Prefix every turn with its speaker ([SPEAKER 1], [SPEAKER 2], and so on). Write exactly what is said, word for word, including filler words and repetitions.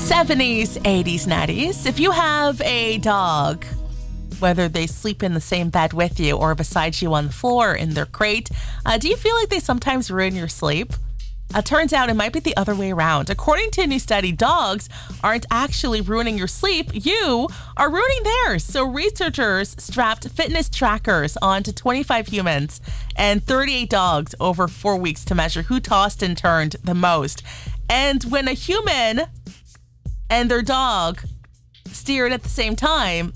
[SPEAKER 1] seventies, eighties, nineties. If you have a dog, whether they sleep in the same bed with you or beside you on the floor in their crate, uh, do you feel like they sometimes ruin your sleep? Uh, turns out it might be the other way around. According to a new study, dogs aren't actually ruining your sleep. You are ruining theirs. So researchers strapped fitness trackers onto twenty-five humans and thirty-eight dogs over four weeks to measure who tossed and turned the most. And when a human and their dog steered at the same time,